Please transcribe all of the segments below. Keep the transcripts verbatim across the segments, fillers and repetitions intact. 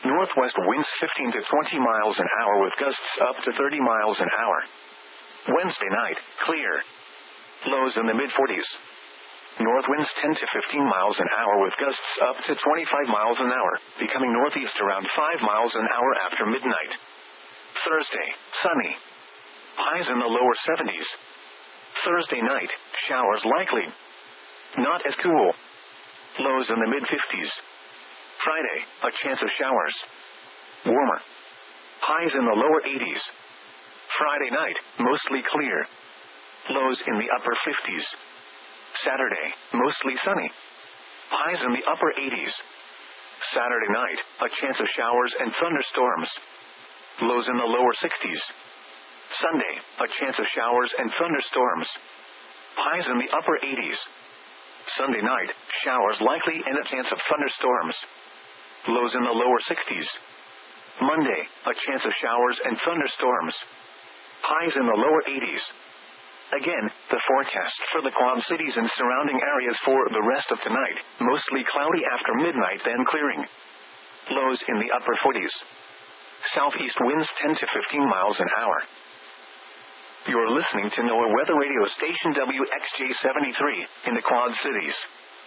Northwest winds fifteen to twenty miles an hour with gusts up to thirty miles an hour. Wednesday night, clear. Lows in the mid forties. North winds ten to fifteen miles an hour with gusts up to twenty-five miles an hour, becoming northeast around five miles an hour after midnight. Thursday, sunny. Highs in the lower seventies. Thursday night, showers likely. Not as cool. Lows in the mid fifties. Friday, a chance of showers. Warmer. Highs in the lower eighties. Friday night, mostly clear. Lows in the upper fifties. Saturday, mostly sunny. Highs in the upper eighties. Saturday night, a chance of showers and thunderstorms. Lows in the lower sixties. Sunday, a chance of showers and thunderstorms. Highs in the upper eighties. Sunday night, showers likely and a chance of thunderstorms. Lows in the lower sixties. Monday, a chance of showers and thunderstorms. Highs in the lower eighties. Again, the forecast for the Quad Cities and surrounding areas for the rest of tonight, mostly cloudy after midnight then clearing. Lows in the upper forties. Southeast winds ten to fifteen miles an hour. You're listening to NOAA Weather Radio Station W X J seventy-three in the Quad Cities.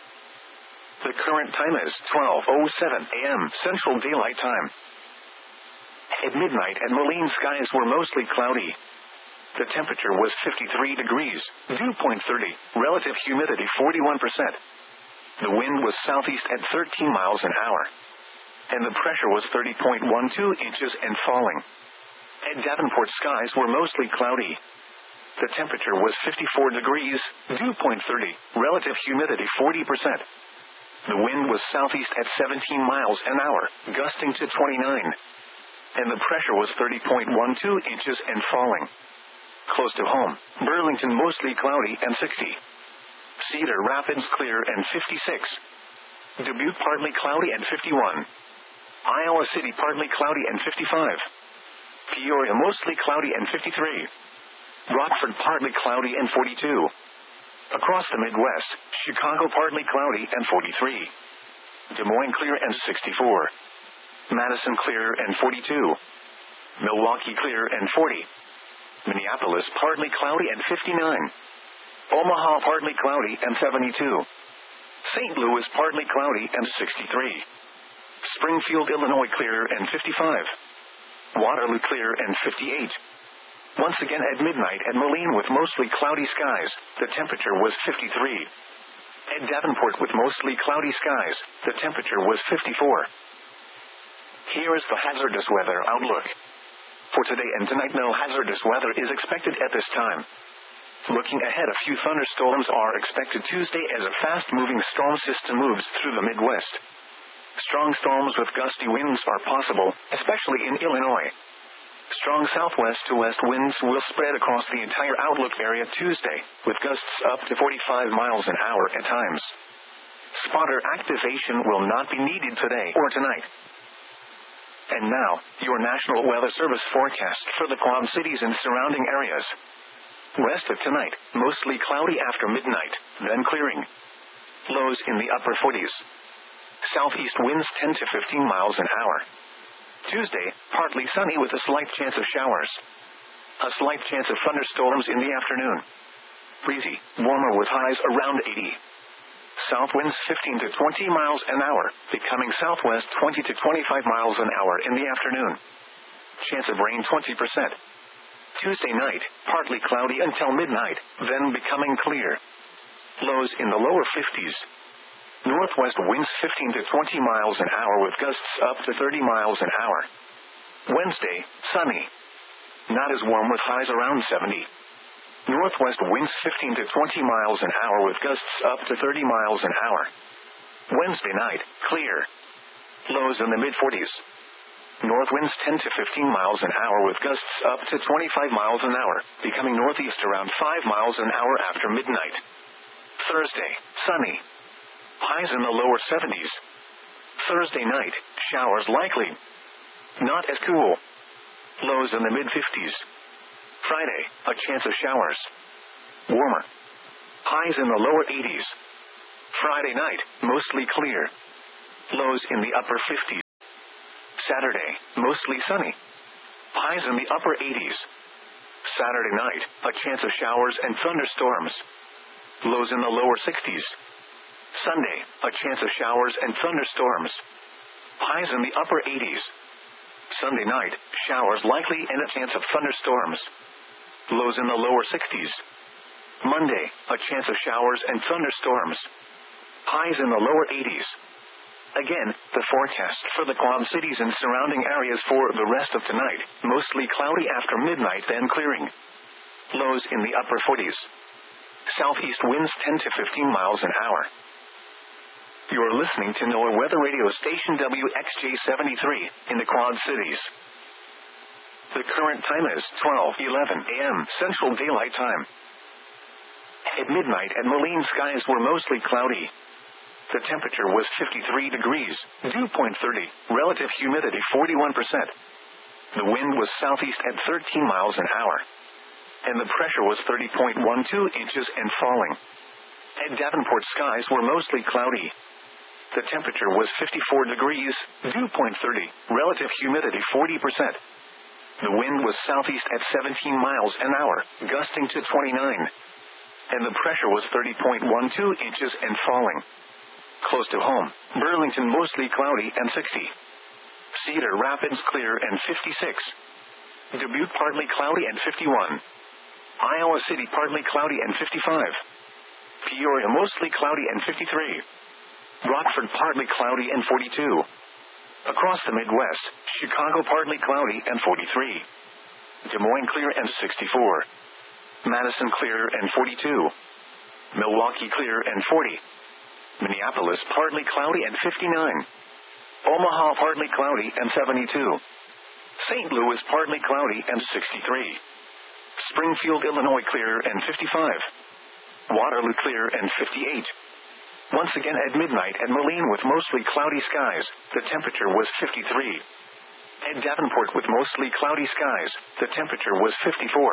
The current time is twelve oh seven a m Central Daylight Time. At midnight at Moline, skies were mostly cloudy. The temperature was fifty-three degrees, dew point thirty, relative humidity forty-one percent. The wind was southeast at thirteen miles an hour. And the pressure was thirty point one two inches and falling. At Davenport, skies were mostly cloudy. The temperature was fifty-four degrees, dew point thirty, relative humidity forty percent. The wind was southeast at seventeen miles an hour, gusting to twenty-nine. And the pressure was thirty point one two inches and falling. Close to home, Burlington mostly cloudy and sixty. Cedar Rapids clear and fifty-six. Dubuque partly cloudy and fifty-one. Iowa City partly cloudy and fifty-five. Peoria mostly cloudy and fifty-three. Rockford partly cloudy and forty-two. Across the Midwest, Chicago partly cloudy and forty-three. Des Moines clear and sixty-four. Madison clear and forty-two. Milwaukee clear and forty. Minneapolis partly cloudy and fifty-nine. Omaha partly cloudy and seventy-two. Saint Louis partly cloudy and sixty-three. Springfield, Illinois clear and fifty-five. Waterloo clear and fifty-eight. Once again at midnight at Moline with mostly cloudy skies, the temperature was fifty-three. At Davenport with mostly cloudy skies, the temperature was fifty-four. Here is the hazardous weather outlook. For today and tonight, no hazardous weather is expected at this time. Looking ahead, a few thunderstorms are expected Tuesday as a fast-moving storm system moves through the Midwest. Strong storms with gusty winds are possible, especially in Illinois. Strong southwest to west winds will spread across the entire outlook area Tuesday, with gusts up to forty-five miles an hour at times. Spotter activation will not be needed today or tonight. And now, your National Weather Service forecast for the Quad Cities and surrounding areas. West of tonight, mostly cloudy after midnight, then clearing. Lows in the upper forties. Southeast winds ten to fifteen miles an hour. Tuesday, partly sunny with a slight chance of showers. A slight chance of thunderstorms in the afternoon. Breezy, warmer with highs around eighty. South winds fifteen to twenty miles an hour, becoming southwest twenty to twenty-five miles an hour in the afternoon. Chance of rain twenty percent. Tuesday night, partly cloudy until midnight, then becoming clear. Lows in the lower fifties. Northwest winds fifteen to twenty miles an hour with gusts up to thirty miles an hour. Wednesday, sunny. Not as warm with highs around seventy. Northwest winds fifteen to twenty miles an hour with gusts up to thirty miles an hour. Wednesday night, clear. Lows in the mid forties. North winds ten to fifteen miles an hour with gusts up to twenty-five miles an hour, becoming northeast around five miles an hour after midnight. Thursday, sunny. Highs in the lower seventies. Thursday night, showers likely. Not as cool. Lows in the mid fifties. Friday, a chance of showers. Warmer. Highs in the lower eighties. Friday night, mostly clear. Lows in the upper fifties. Saturday, mostly sunny. Highs in the upper eighties. Saturday night, a chance of showers and thunderstorms. Lows in the lower sixties. Sunday, a chance of showers and thunderstorms. Highs in the upper eighties. Sunday night, showers likely and a chance of thunderstorms. Lows in the lower sixties. Monday, a chance of showers and thunderstorms. Highs in the lower eighties. Again, the forecast for the Quad Cities and surrounding areas for the rest of tonight, mostly cloudy after midnight then clearing. Lows in the upper forties. Southeast winds ten to fifteen miles an hour. You're listening to NOAA Weather Radio Station W X J seventy-three in the Quad Cities. The current time is twelve eleven a m Central Daylight Time. At midnight at Moline, skies were mostly cloudy. The temperature was fifty-three degrees, dew point thirty, relative humidity forty-one percent. The wind was southeast at thirteen miles an hour. And the pressure was thirty point one two inches and falling. At Davenport, skies were mostly cloudy. The temperature was fifty-four degrees, dew point thirty, relative humidity forty percent. The wind was southeast at seventeen miles an hour, gusting to twenty-nine. And the pressure was thirty point one two inches and falling. Close to home, Burlington mostly cloudy and sixty. Cedar Rapids clear and fifty-six. Dubuque partly cloudy and fifty-one. Iowa City partly cloudy and fifty-five. Peoria mostly cloudy and fifty-three. Rockford partly cloudy and forty-two. Across the Midwest, Chicago partly cloudy and forty-three. Des Moines clear and sixty-four. Madison clear and forty-two. Milwaukee clear and forty. Minneapolis partly cloudy and fifty-nine. Omaha partly cloudy and seventy-two. Saint Louis partly cloudy and sixty-three. Springfield, Illinois clear and fifty-five. Waterloo clear and fifty-eight. Once again at midnight at Moline with mostly cloudy skies, the temperature was fifty-three. At Davenport with mostly cloudy skies, the temperature was fifty-four.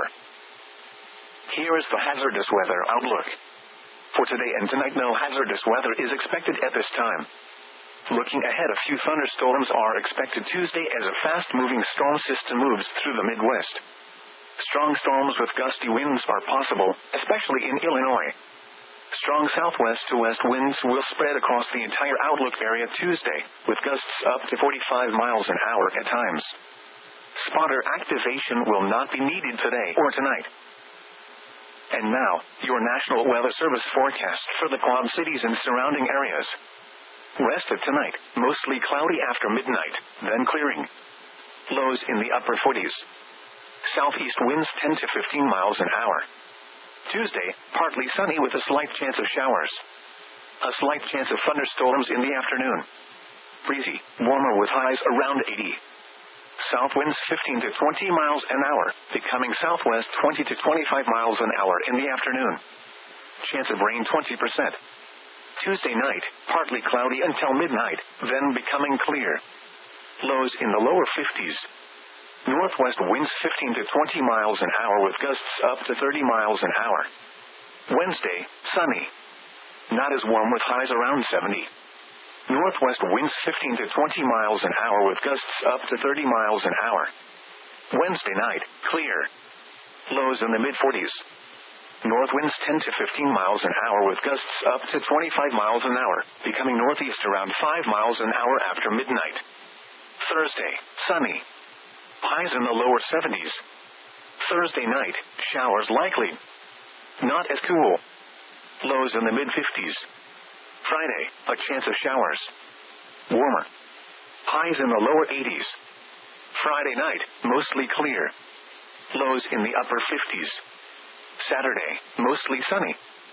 Here is the hazardous weather outlook. For today and tonight, no hazardous weather is expected at this time. Looking ahead, a few thunderstorms are expected Tuesday as a fast-moving storm system moves through the Midwest. Strong storms with gusty winds are possible, especially in Illinois. Strong southwest to west winds will spread across the entire outlook area Tuesday, with gusts up to forty-five miles an hour at times. Spotter activation will not be needed today or tonight. And now, your National Weather Service forecast for the Quad Cities and surrounding areas. Rest of tonight, mostly cloudy after midnight, then clearing. Lows in the upper forties. Southeast winds ten to fifteen miles an hour. Tuesday, partly sunny with a slight chance of showers. A slight chance of thunderstorms in the afternoon. Breezy, warmer with highs around eighty. South winds fifteen to twenty miles an hour, becoming southwest twenty to twenty-five miles an hour in the afternoon. Chance of rain twenty percent. Tuesday night, partly cloudy until midnight, then becoming clear. Lows in the lower fifties. Northwest winds fifteen to twenty miles an hour with gusts up to thirty miles an hour. Wednesday, sunny. Not as warm with highs around seventy. Northwest winds fifteen to twenty miles an hour with gusts up to thirty miles an hour. Wednesday night, clear. Lows in the mid forties. North winds ten to fifteen miles an hour with gusts up to twenty-five miles an hour, becoming northeast around five miles an hour after midnight. Thursday, sunny. Highs in the lower seventies. Thursday night, showers likely. Not as cool. Lows in the mid fifties. Friday, a chance of showers. Warmer. Highs in the lower eighties. Friday night, mostly clear. Lows in the upper fifties. Saturday, mostly sunny.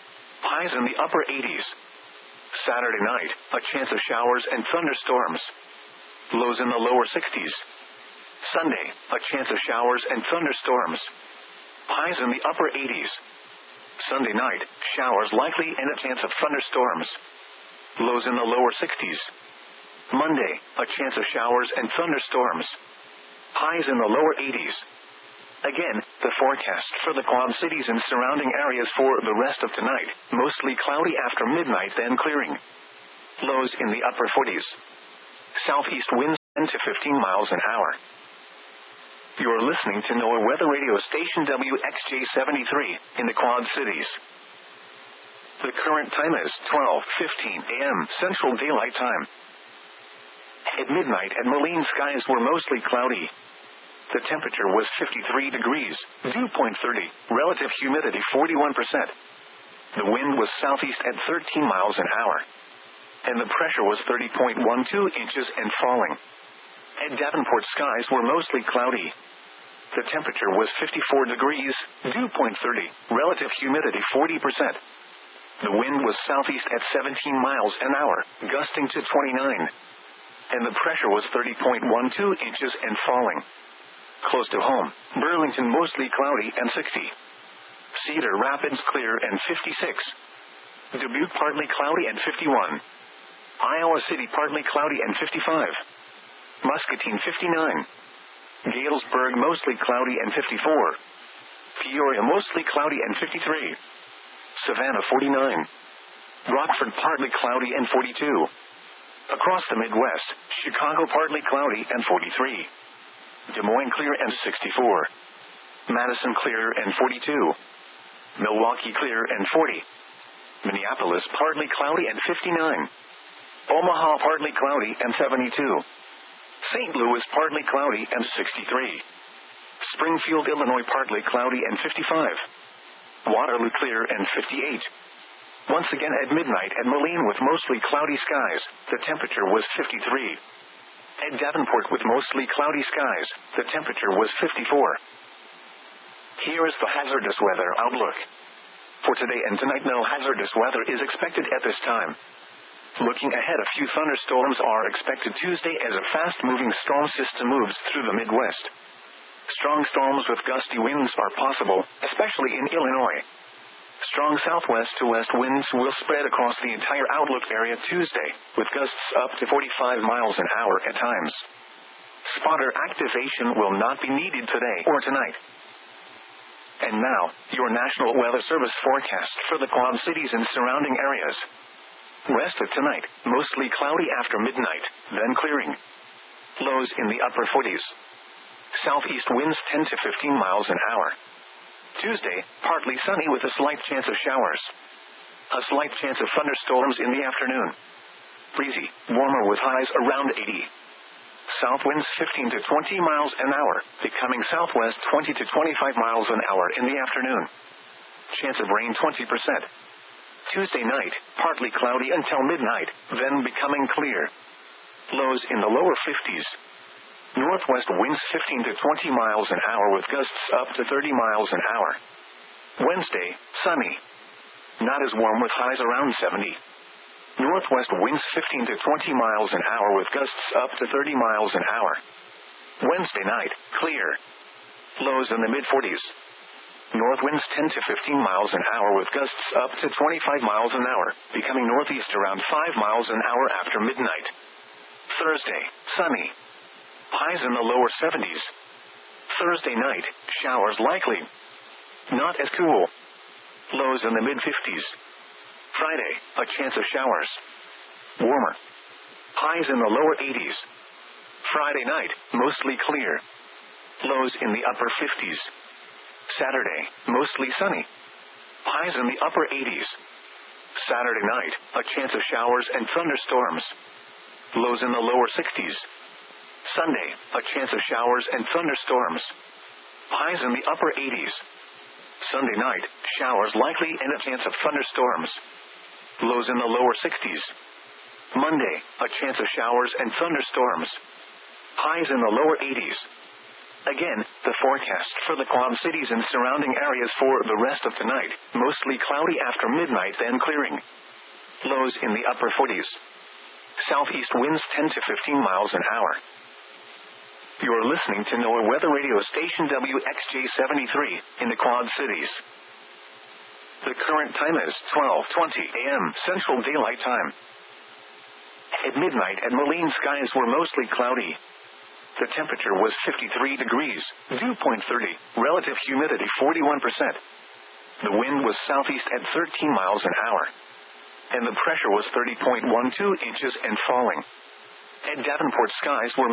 Highs in the upper eighties. Saturday night, a chance of showers and thunderstorms. Lows in the lower sixties. Sunday, a chance of showers and thunderstorms. Highs in the upper eighties. Sunday night, showers likely and a chance of thunderstorms. Lows in the lower sixties. Monday, a chance of showers and thunderstorms. Highs in the lower eighties. Again, the forecast for the Quad Cities and surrounding areas for the rest of tonight, mostly cloudy after midnight then clearing. Lows in the upper forties. Southeast winds ten to fifteen miles an hour. You're listening to NOAA Weather Radio Station W X J seventy-three in the Quad Cities. The current time is twelve fifteen a m Central Daylight Time. At midnight at Moline, skies were mostly cloudy. The temperature was fifty-three degrees, dew point thirty, relative humidity forty-one percent. The wind was southeast at thirteen miles an hour. And the pressure was thirty point one two inches and falling. At Davenport, skies were mostly cloudy. The temperature was fifty-four degrees, dew point thirty, relative humidity forty percent. The wind was southeast at seventeen miles an hour, gusting to twenty-nine. And the pressure was thirty point one two inches and falling. Close to home, Burlington mostly cloudy and sixty. Cedar Rapids clear and fifty-six. Dubuque partly cloudy and fifty-one. Iowa City partly cloudy and fifty-five. Muscatine fifty-nine. Galesburg mostly cloudy and fifty-four. Peoria mostly cloudy and fifty-three. Savannah forty-nine. Rockford partly cloudy and forty-two. Across the Midwest, Chicago partly cloudy and forty-three. Des Moines clear and sixty-four. Madison clear and forty-two. Milwaukee clear and forty. Minneapolis partly cloudy and fifty-nine. Omaha partly cloudy and seventy-two. Saint Louis partly cloudy and sixty-three. Springfield, Illinois partly cloudy and fifty-five. Waterloo clear and fifty-eight. Once again at midnight at Moline with mostly cloudy skies, the temperature was fifty-three. At Davenport with mostly cloudy skies, the temperature was fifty-four. Here is the hazardous weather outlook. For today and tonight, no hazardous weather is expected at this time. Looking ahead, a few thunderstorms are expected Tuesday as a fast-moving storm system moves through the Midwest. Strong storms with gusty winds are possible, especially in Illinois. Strong southwest to west winds will spread across the entire outlook area Tuesday, with gusts up to forty-five miles an hour at times. Spotter activation will not be needed today or tonight. And now, your National Weather Service forecast for the Quad Cities and surrounding areas. Rest of tonight, mostly cloudy after midnight, then clearing. Lows in the upper forties. Southeast winds ten to fifteen miles an hour. Tuesday, partly sunny with a slight chance of showers. A slight chance of thunderstorms in the afternoon. Breezy, warmer with highs around eighty. South winds fifteen to twenty miles an hour, becoming southwest twenty to twenty-five miles an hour in the afternoon. Chance of rain twenty percent. Tuesday night, partly cloudy until midnight, then becoming clear. Lows in the lower fifties. Northwest winds fifteen to twenty miles an hour with gusts up to thirty miles an hour. Wednesday, sunny. Not as warm with highs around seventy. Northwest winds fifteen to twenty miles an hour with gusts up to thirty miles an hour. Wednesday night, clear. Lows in the mid forties. North winds ten to fifteen miles an hour with gusts up to twenty-five miles an hour, becoming northeast around five miles an hour after midnight. Thursday, sunny. Highs in the lower seventies. Thursday night, showers likely. Not as cool. Lows in the mid fifties. Friday, a chance of showers. Warmer. Highs in the lower eighties. Friday night, mostly clear. Lows in the upper fifties. Saturday, mostly sunny. Highs in the upper eighties. Saturday night, a chance of showers and thunderstorms. Lows in the lower sixties. Sunday, a chance of showers and thunderstorms. Highs in the upper eighties. Sunday night, showers likely and a chance of thunderstorms. Lows in the lower sixties. Monday, a chance of showers and thunderstorms. Highs in the lower eighties. Again, the forecast for the Quad Cities and surrounding areas for the rest of tonight, mostly cloudy after midnight then clearing. Lows in the upper forties. Southeast winds ten to fifteen miles an hour. You're listening to NOAA Weather Radio Station W X J seventy-three in the Quad Cities. The current time is twelve twenty a m Central Daylight Time. At midnight at Moline, skies were mostly cloudy. The temperature was fifty-three degrees, dew point thirty, relative humidity forty-one percent. The wind was southeast at thirteen miles an hour. And the pressure was thirty point one two inches and falling. At Davenport, skies were